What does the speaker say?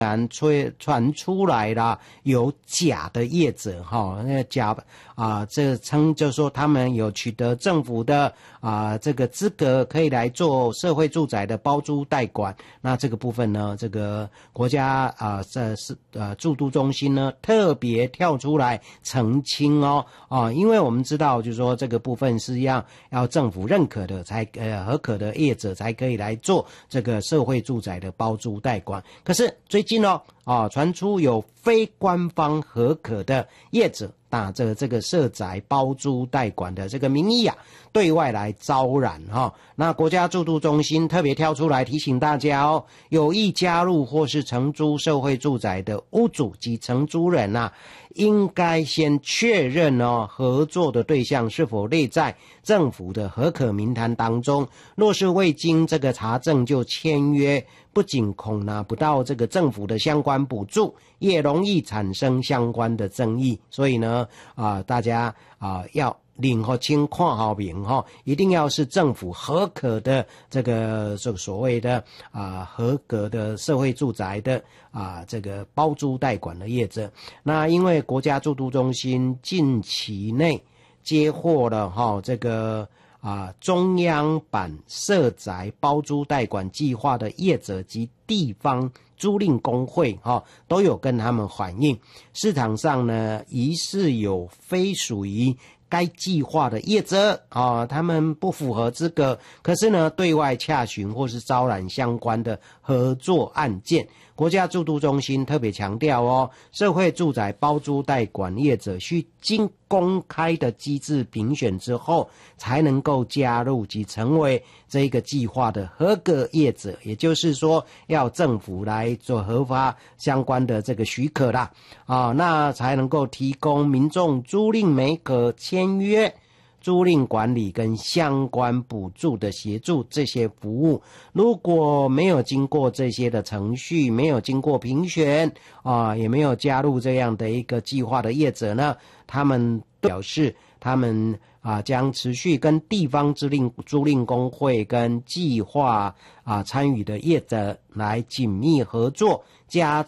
传出来了有假的业者那假这称就是说他们有取得政府的这个资格，可以来做社会住宅的包租代管。那这个部分呢，这个国家住都中心呢特别跳出来澄清因为我们知道就是说这个部分是要政府认可的才合可的业者才可以来做这个社会住宅的包租代管。可是最近传出有非官方合可的业者打着这个社宅包租代管的这个名义对外来招揽那国家住都中心特别跳出来提醒大家有意加入或是承租社会住宅的屋主及承租人应该先确认合作的对象是否列在政府的合可名单当中，若是未经这个查证就签约，不仅恐拿不到这个政府的相关补助，也容易产生相关的争议。所以呢大家要领好清看好明一定要是政府合可的这个所谓的合格的社会住宅的这个包租代管的业者。那因为国家住都中心近期内接获了这个中央版社宅包租代管计划的业者及地方租赁工会都有跟他们反映，市场上呢疑似有非属于该计划的业者他们不符合资格，可是呢对外洽询或是招揽相关的合作案件。国家住都中心特别强调社会住宅包租代管业者需经公开的机制评选之后才能够加入及成为这个计划的合格业者，也就是说要政府来做核发相关的这个许可啦那才能够提供民众租赁媒可签约租赁管理跟相关补助的协助这些服务。如果没有经过这些的程序，没有经过评选也没有加入这样的一个计划的业者呢，他们表示他们将持续跟地方租赁工会跟计划参与的业者来紧密合作，加